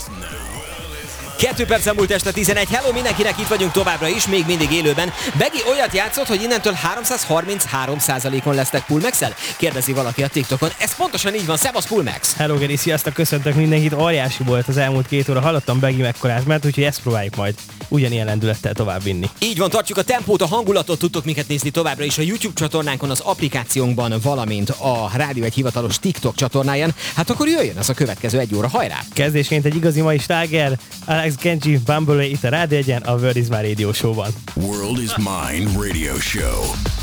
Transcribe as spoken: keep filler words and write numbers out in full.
Kettő perc múlt este tizenegy. Hello mindenkinek, itt vagyunk továbbra is, még mindig élőben. Begi olyat játszott, hogy innentől háromszázharminchárom százalékon lesznek Pullmax-el? Kérdezi valaki a TikTokon. Ez pontosan így van. Szevasz Pullmax! Hello Geri, sziasztok, köszöntök mindenkit. Óriási volt az elmúlt két óra. Hallottam Begi mekkorát, mert úgyhogy ezt próbáljuk majd ugyanilyen lendülettel tovább vinni. Így van, tartjuk a tempót, a hangulatot, tudtok minket nézni továbbra is a YouTube csatornánkon, az applikációnkban, valamint a Rádió egy hivatalos TikTok csatornáján. Hát akkor jöjjön az a következő egy óra, hajrá! Kezdésként egy igazi mai sláger, Alex Genji, Bumblebee itt a Rádió egyen, a World is My Radio Show-ban. World is Mine Radio Show.